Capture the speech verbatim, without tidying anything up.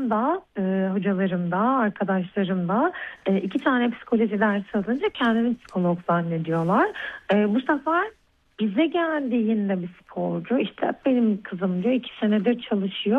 Hocalarım da, e, hocalarım da, arkadaşlarım da e, iki tane psikoloji dersi alınca kendini psikolog zannediyorlar. E, bu sefer bize geldiğinde bir sporcu, işte benim kızım diyor iki senedir çalışıyor.